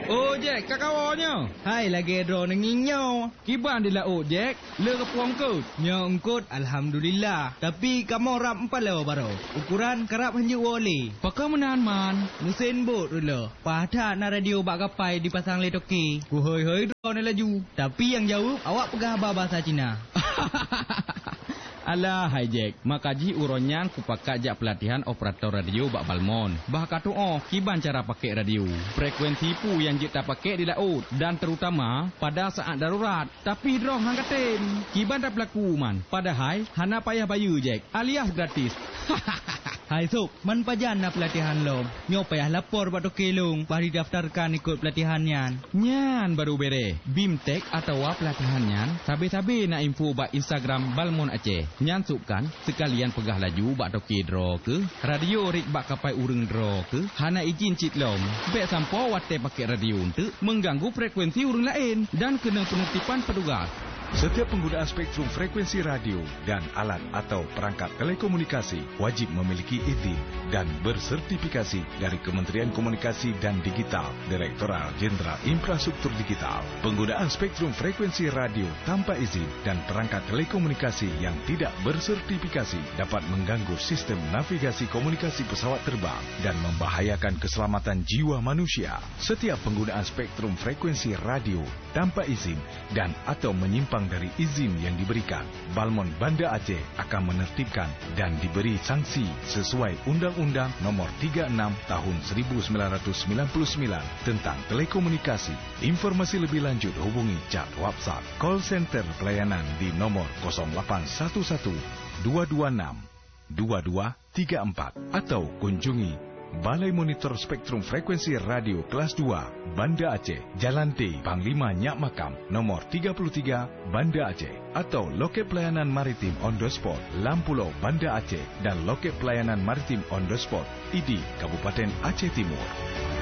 Oh Jack, kakawanya. Hai lagi dro nenginyo. Kiban di laut Jack. Le kepuang ke? Nyo engkut alhamdulillah. Tapi kamu rap empat lewa baro. Ukuran kerap hanju wole. Pakai menahan man. Mesin bot dulu. Pada na radio bak kapai dipasang le toki. Ku hoi dro ne laju. Tapi yang jawab awak pegah bahasa Cina. Alah hai Jack, makaji uronyan ku pakai jak pelatihan operator radio bak Balmon. Bah katu kiban cara pakai radio. Frekuensi pu yang kita pakai di laut dan terutama pada saat darurat. Tapi drong hang katen. Kiban dah berlaku man. Padahal hana payah bayu Jack, alias gratis. Hai Sok, man pajan na pelatihan lo. Nyo payah lapor bak Tokilung, bari daftarkan ikut pelatihan yan. Nyan baru bere. Bimtek atau pelatihan nyan, sabe-sabe na info bak Instagram Balmon Aceh. Nyan sukan sekalian pegah laju bak Toki draw ke, radio rik bak kapai ureng draw ke, hana izin cit lom. Bek sampo wate pakai radio untuk mengganggu frekuensi ureng lain dan kena penertiban petugas. Setiap penggunaan spektrum frekuensi radio dan alat atau perangkat telekomunikasi wajib memiliki izin dan bersertifikasi dari Kementerian Komunikasi dan Digital, Direktorat Jenderal Infrastruktur Digital. Penggunaan spektrum frekuensi radio tanpa izin dan perangkat telekomunikasi yang tidak bersertifikasi dapat mengganggu sistem navigasi komunikasi pesawat terbang dan membahayakan keselamatan jiwa manusia. Setiap penggunaan spektrum frekuensi radio tanpa izin dan atau menyimpang dari izin yang diberikan, Balmon Banda Aceh akan menertibkan dan diberi sanksi sesuai Undang-Undang Nomor 36 Tahun 1999 tentang telekomunikasi. Informasi lebih lanjut hubungi chat WhatsApp call center pelayanan di nomor 0811 226 2234 atau kunjungi Balai Monitor Spektrum Frekuensi Radio Kelas 2, Banda Aceh, Jalan T, Panglima Nyak Makam, nomor 33, Banda Aceh. Atau loket pelayanan maritim on the spot, Lampulau, Banda Aceh. Dan loket pelayanan maritim on the spot, ID, Kabupaten Aceh Timur.